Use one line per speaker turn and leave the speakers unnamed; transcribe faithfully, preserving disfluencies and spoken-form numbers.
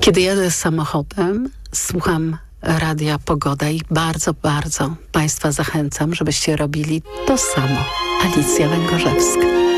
Kiedy jadę samochodem, słucham Radia Pogoda i bardzo, bardzo Państwa zachęcam, żebyście robili to samo. Alicja Węgorzewska.